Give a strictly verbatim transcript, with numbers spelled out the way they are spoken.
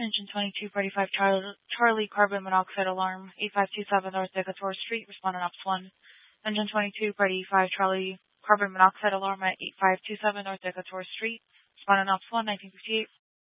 Engine twenty-two, Party five, Charlie, Charlie, carbon monoxide alarm, eight five two seven North Decatur Street, responding Ops one. Engine twenty-two, Party five, Charlie, carbon monoxide alarm at eight five two seven North Decatur Street, responding Ops one, nineteen fifty-eight.